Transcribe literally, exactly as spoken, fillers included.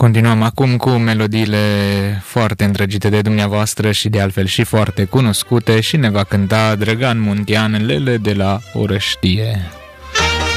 Continuăm acum cu melodiile foarte îndrăgite de dumneavoastră și de altfel și foarte cunoscute și ne va cânta Drăgan Muntean, Lele de la Orăștie.